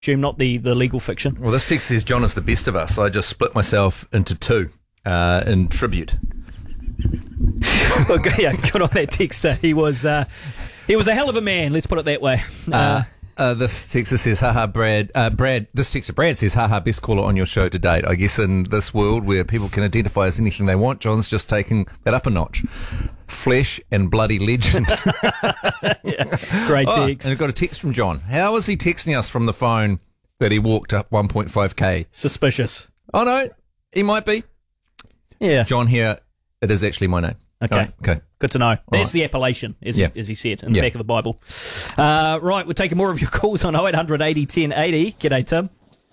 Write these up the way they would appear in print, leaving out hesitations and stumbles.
assume not the legal fiction. Well, this text says, John is the best of us. I just split myself into two in tribute. Well, yeah, good on that texter. He was a hell of a man, let's put it that way. This texter says, haha, Brad. This texter, Brad, says, haha, best caller on your show to date. I guess in this world where people can identify as anything they want, John's just taking that up a notch. Flesh and bloody legends. Great text. And I've got a text from John. How is he texting us from the phone that he walked up 1.5k? Suspicious. Oh, no, he might be. Yeah. John here, it is actually my name. Okay. Okay. Good to know. That's the appellation, as he said, in the back of the Bible. Right, we're taking more of your calls on 0800 80 10 80. G'day, Tim.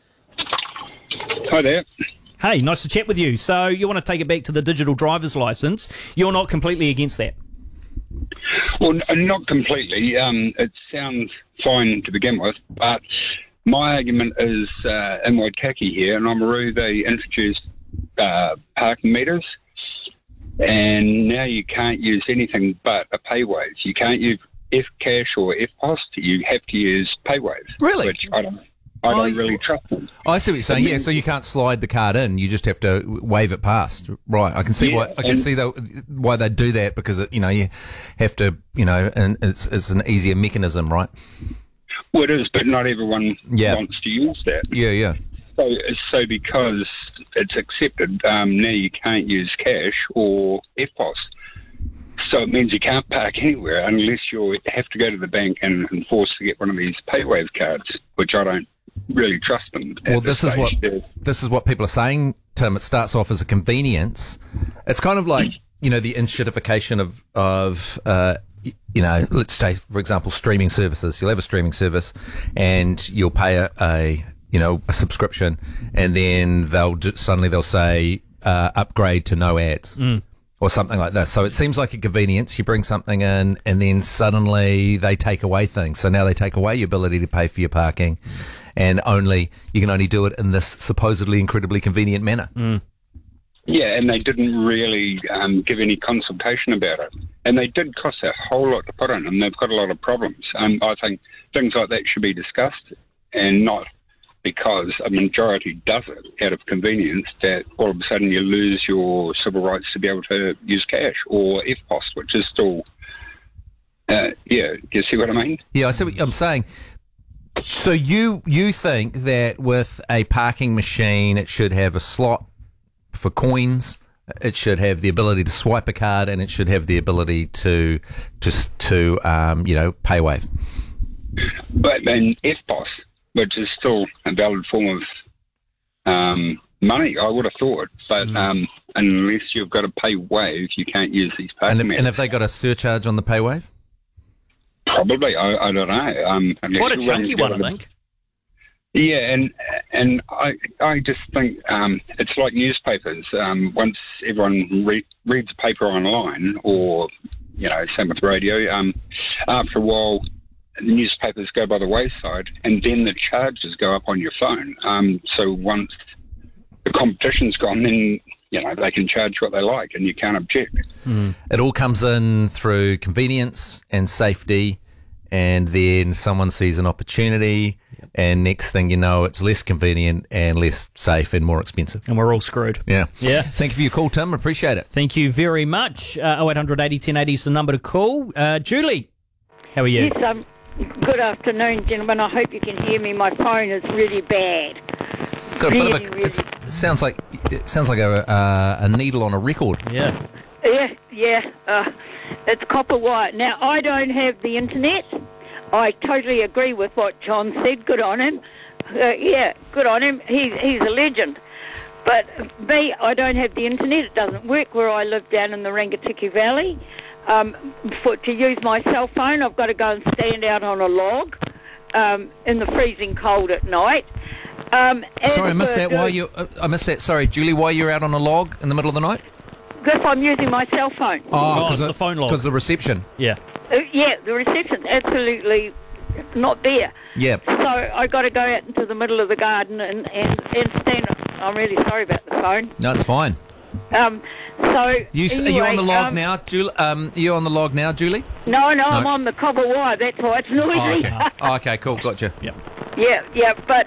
Hi there. Hey, nice to chat with you. So you want to take it back to the digital driver's licence. You're not completely against that? Well, not completely. It sounds fine to begin with, but my argument is in Waitaki here, in Oamaru, they introduced parking meters, and now you can't use anything but a PayWave. You can't use F-Cash or F-Post. You have to use PayWave. Really? Which I don't really trust them. I see what you're saying. Yeah, so you can't slide the card in. You just have to wave it past. Right. I can see why they do that, because you have to, and it's an easier mechanism, right? Well, it is, but not everyone wants to use that. Yeah. So because it's accepted, now you can't use cash or FPOS. So it means you can't park anywhere unless you have to go to the bank and force to get one of these PayWave cards, which I don't really trust them. Well, this is what people are saying, Tim. It starts off as a convenience. It's kind of like, the inshitification of let's say, for example, streaming services. You'll have a streaming service and you'll pay a subscription, and then they'll say upgrade to no ads or something like that. So it seems like a convenience. You bring something in, and then suddenly they take away things. So now they take away your ability to pay for your parking, and you can only do it in this supposedly incredibly convenient manner. Yeah, and they didn't really give any consultation about it. And they did cost a whole lot to put in, and they've got a lot of problems. I think things like that should be discussed, and not because a majority does it out of convenience that all of a sudden you lose your civil rights to be able to use cash or FPOS, which is still, you see what I mean? Yeah, I see what I'm saying. So you think that with a parking machine, it should have a slot for coins, it should have the ability to swipe a card, and it should have the ability to PayWave. But then FPOS, which is still a valid form of money, I would have thought. But unless you've got a PayWave, you can't use these parking meters. And have they got a surcharge on the PayWave? Probably. I don't know. Quite a chunky one, I think. Yeah, and I just think it's like newspapers. Once everyone reads a paper online, or same with radio, after a while the newspapers go by the wayside, and then the charges go up on your phone. So once the competition's gone, then they can charge what they like, and you can't object. It all comes in through convenience and safety, and then someone sees an opportunity, and next thing you know, it's less convenient and less safe and more expensive. And we're all screwed. Yeah. Thank you for your call, Tim. Appreciate it. Thank you very much. 0800 80 10 80 is the number to call. Julie, how are you? Yes, good afternoon, gentlemen. I hope you can hear me. My phone is really bad. Got a bit of a. It sounds like a needle on a record. Yeah. It's copper wire. Now, I don't have the internet. I totally agree with what John said. Good on him. Good on him. He's a legend. But me, I don't have the internet. It doesn't work where I live down in the Rangitikei Valley. To use my cell phone, I've got to go and stand out on a log in the freezing cold at night. Sorry, I missed that. I missed that. Sorry, Julie. Why you're out on a log in the middle of the night? Because I'm using my cell phone. Oh, it's the phone log. Because the reception. Yeah. The reception's absolutely not there. Yeah. So I got to go out into the middle of the garden and stand. I'm really sorry about the phone. No, it's fine. Are you on the log now, Julie? You on the log now, Julie? No, I'm on the copper wire. That's why it's noisy. Okay. Okay, cool. Gotcha. Yep. Yeah, but